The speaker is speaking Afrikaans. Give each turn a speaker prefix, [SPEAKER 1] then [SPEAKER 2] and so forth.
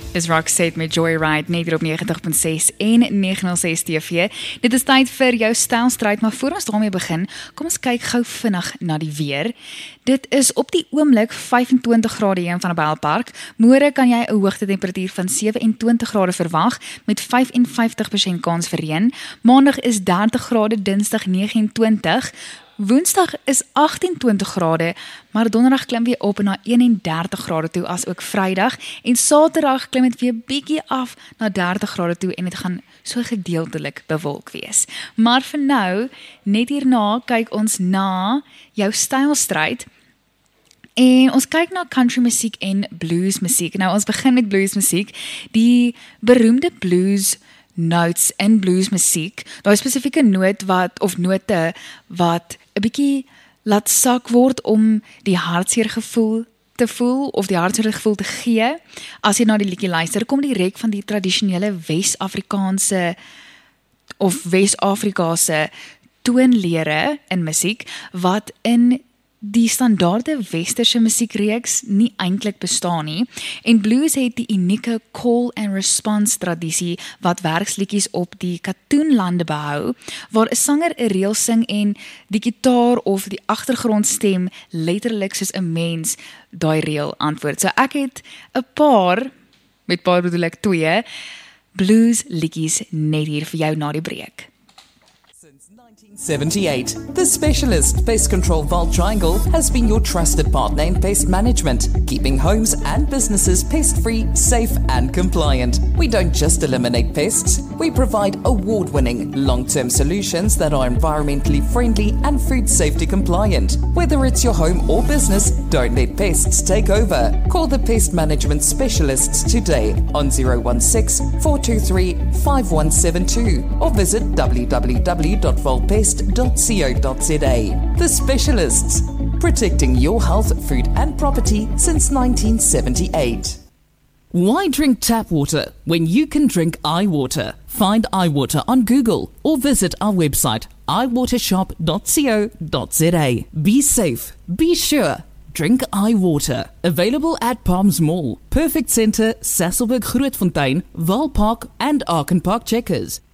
[SPEAKER 1] Dis Roxette met Joyride, net hier op 90.6 en 906 TV. Dit is tyd vir jou stylstryd, maar voor ons daarmee begin, kom ons kyk gou vinnig na die weer. Dit is op die oomblik 25 grade hier in Van der Bijlpark. Môre kan jy 'n hoogtetemperatuur van 27 grade verwag met 55% kans vir reën. Maandag is 30 grade, Dinsdag 29. Woensdag is 28 grade, maar donderdag klim weer op na 31 grade toe, as ook Vrydag. En Saterdag klim dit weer bietjie af na 30 grade toe en dit gaan so gedeeltelik bewolk wees. Maar vir nou, net hierna kyk ons na jou stylstryd. En ons kyk na country musiek en blues musiek. Nou, ons begin met blues musiek. Die beroemde blues notes in blues musiek, daai spesifieke note note wat 'n bietjie laat sak word om die hartseer gevoel te voel of die hartseer gevoel te gee. As jy na die liedjie luister, kom direk van die tradisionele Wes-Afrikaanse of Wes-Afrikaanse toonlere in musiek wat in die standaarde westerse musiekreeks nie eintlik bestaan nie. En blues het die unieke call and response tradisie wat werksliedjies op die katoenlande behou, waar 'n sanger 'n reël sing en die gitaar of die agtergrondstem letterlik soos 'n mens daai reël antwoord. So ek het 'n paar, met paar bedoel ek 2, blues liedjies net hier vir jou na die breek.
[SPEAKER 2] 78. The specialist Pest Control Vault Triangle has been your trusted partner in pest management, keeping homes and businesses pest-free, safe and compliant. We don't just eliminate pests, we provide award-winning, long-term solutions that are environmentally friendly and food safety compliant. Whether it's your home or business, don't let pests take over. Call the pest management specialists today on 016-423-5172 or visit www.volpest.co.za. The Specialists, protecting your health, food and property since 1978.
[SPEAKER 3] Why drink tap water when you can drink iWater? Find iWater on Google or visit our website iWatershop.co.za. Be safe, be sure, drink iWater. Available at Palms Mall, Perfect Centre, Sasolburg Grootfontein, Waalpark and Arkenpark Checkers.